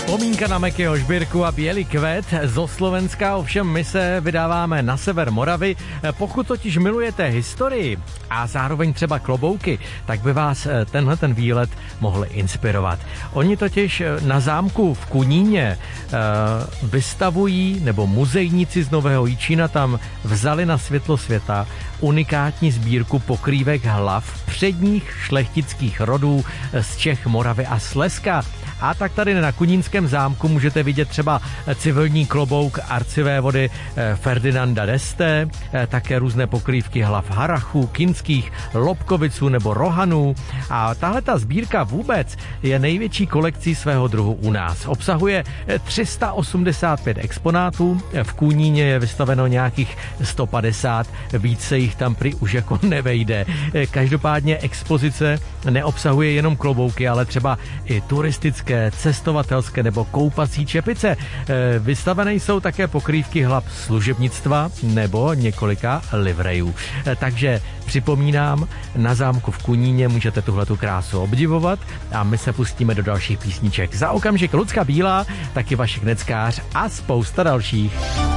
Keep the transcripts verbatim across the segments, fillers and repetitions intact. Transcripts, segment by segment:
Vzpomínka na Mekyho Žbírku a Bělý kvet. Zo Slovenska ovšem my se vydáváme na sever Moravy. Pokud totiž milujete historii a zároveň třeba klobouky, tak by vás tenhle ten výlet mohl inspirovat. Oni totiž na zámku v Kuníně vystavují, nebo muzejníci z Nového Jičína tam vzali na světlo světa unikátní sbírku pokrývek hlav předních šlechtických rodů z Čech, Moravy a Slezska. A tak tady na Kunínském zámku můžete vidět třeba civilní klobouk arcivévody Ferdinanda d'Este, také různé pokrývky hlav Harachů, Kinských, Lobkoviců nebo Rohanů. A tahle ta sbírka vůbec je největší kolekcí svého druhu u nás. Obsahuje tři sta osmdesát pět exponátů, v Kuníně je vystaveno nějakých sto padesát, více jich tam prý už jako nevejde. Každopádně expozice neobsahuje jenom klobouky, ale třeba i turistické, cestovatelské nebo koupací čepice. Vystavené jsou také pokrývky hlav služebnictva nebo několika livrejů. Takže připomínám, na zámku v Kuníně můžete tuhletu krásu obdivovat a my se pustíme do dalších písniček. Za okamžik Lucka Bílá, taky Vašek Neckář a spousta dalších.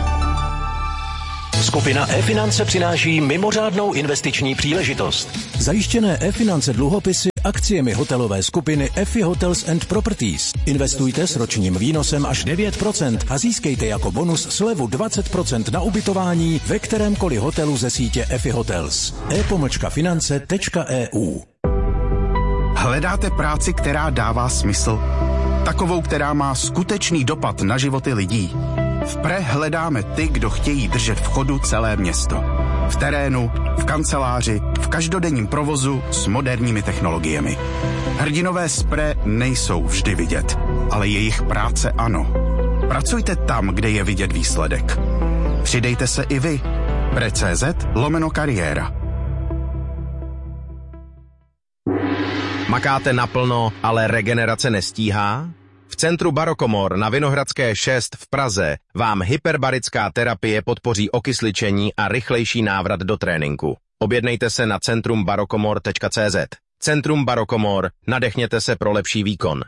Skupina E-finance přináší mimořádnou investiční příležitost. Zajištěné E-finance dluhopisy akciemi hotelové skupiny Effie Hotels and Properties. Investujte s ročním výnosem až devět procent a získejte jako bonus slevu dvacet procent na ubytování ve kterémkoliv hotelu ze sítě Effie Hotels. e pomlčka finance tečka e u. Hledáte práci, která dává smysl? Takovou, která má skutečný dopad na životy lidí? V Pre hledáme ty, kdo chtějí držet v chodu celé město. V terénu, v kanceláři, v každodenním provozu s moderními technologiemi. Hrdinové z Pre nejsou vždy vidět, ale jejich práce ano. Pracujte tam, kde je vidět výsledek. Přidejte se i vy. Pre.cz lomeno kariéra. Makáte naplno, ale regenerace nestíhá? V centru Barokomor na Vinohradské šest v Praze vám hyperbarická terapie podpoří okysličení a rychlejší návrat do tréninku. Objednejte se na centrum barokomor tečka cé zet. Centrum Barokomor, nadechněte se pro lepší výkon.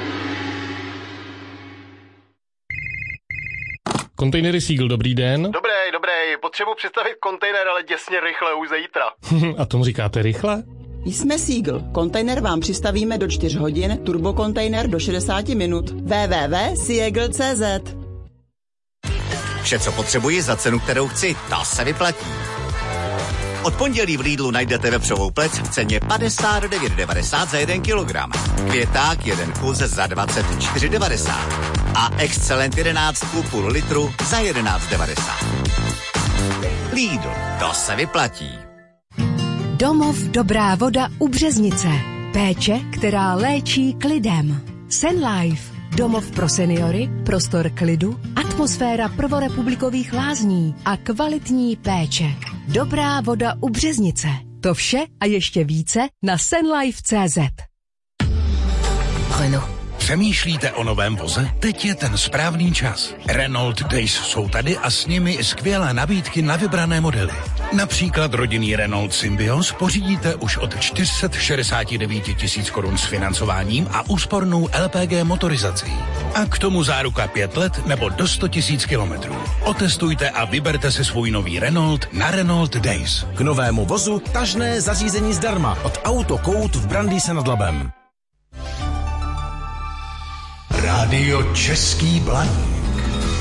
Kontejnery Seagull, dobrý den. Dobrý, dobrý, potřebuji představit kontejner, ale děsně rychle, už zítra. A tomu říkáte rychle? Jsme Seagull. Kontejner vám přistavíme do čtyř hodin, turbokontejner do šedesát minut. w w w tečka seagull tečka cé zet. Vše, co potřebuji za cenu, kterou chci, to se vyplatí. Od pondělí v Lidlu najdete vepřovou plec v ceně padesát devět devadesát za jeden kilogram. Květák jeden kus za dvacet čtyři devadesát. A Excellent jedenáct půl litru za jedenáct devadesát. Lidl, to se vyplatí. Domov Dobrá voda u Březnice. Péče, která léčí klidem. Senlife. Domov pro seniory, prostor klidu, atmosféra prvorepublikových lázní a kvalitní péče. Dobrá voda u Březnice. To vše a ještě více na senlife tečka cé zet. Renault. Přemýšlíte o novém voze? Teď je ten správný čas. Renault Days jsou tady a s nimi i skvělé nabídky na vybrané modely. Například rodinný Renault Symbios pořídíte už od čtyři sta šedesát devět tisíc korun s financováním a úspornou el pé gé motorizací. A k tomu záruka pět let nebo do sto tisíc kilometrů. Otestujte a vyberte si svůj nový Renault na Renault Days. K novému vozu tažné zařízení zdarma od Auto Kout v Brandýse nad Labem. Rádio Český Blaník.